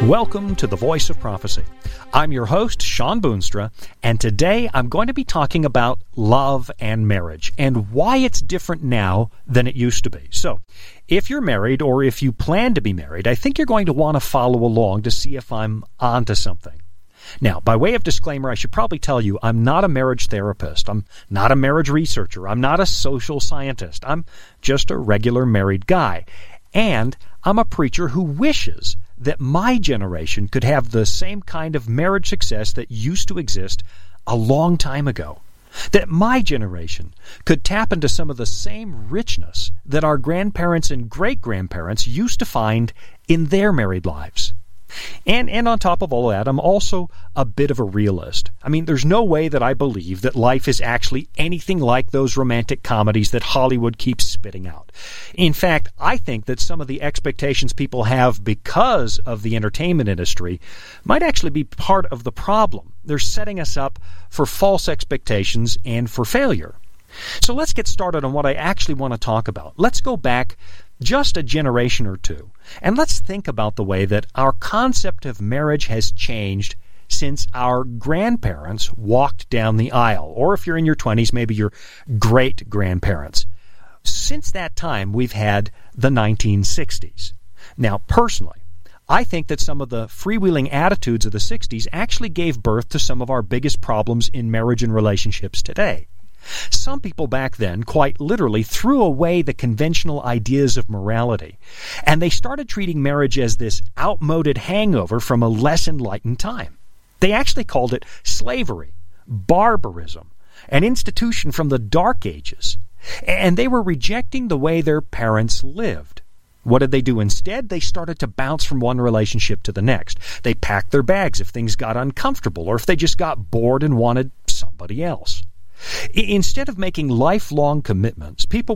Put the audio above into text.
Welcome to the Voice of Prophecy. I'm your host, Sean Boonstra, and today I'm going to be talking about love and marriage and why it's different now than it used to be. So, if you're married or if you plan to be married, I think you're going to want to follow along to see if I'm onto something. Now, by way of disclaimer, I should probably tell you I'm not a marriage therapist. I'm not a marriage researcher. I'm not a social scientist. I'm just a regular married guy. And I'm a preacher who wishes that my generation could have the same kind of marriage success that used to exist a long time ago. That my generation could tap into some of the same richness that our grandparents and great-grandparents used to find in their married lives. And on top of all that, I'm also a bit of a realist. I mean, there's no way that I believe that life is actually anything like those romantic comedies that Hollywood keeps spitting out. In fact, I think that some of the expectations people have because of the entertainment industry might actually be part of the problem. They're setting us up for false expectations and for failure. So let's get started on what I actually want to talk about. Let's go back just a generation or two, and let's think about the way that our concept of marriage has changed since our grandparents walked down the aisle, or if you're in your 20s, maybe your great-grandparents. Since that time, we've had the 1960s. Now, personally, I think that some of the freewheeling attitudes of the 60s actually gave birth to some of our biggest problems in marriage and relationships today. Some people back then quite literally threw away the conventional ideas of morality, and they started treating marriage as this outmoded hangover from a less enlightened time. They actually called it slavery, barbarism, an institution from the Dark Ages, and they were rejecting the way their parents lived. What did they do instead? They started to bounce from one relationship to the next. They packed their bags if things got uncomfortable or if they just got bored and wanted somebody else. Instead of making lifelong commitments, people